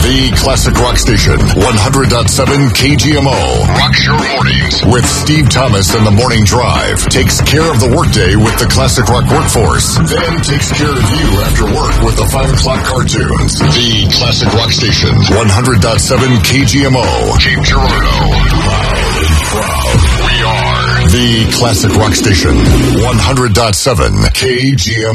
The classic rock station, 100.7 KGMO. Rocks your mornings with Steve Thomas and the Morning Drive. Takes care of the workday with the classic rock workforce. Then takes care of you after work with the 5 o'clock cartoons. The classic rock station, 100.7 KGMO. Cape Girardeau. Loud and proud. We are the classic rock station, 100.7 KGMO.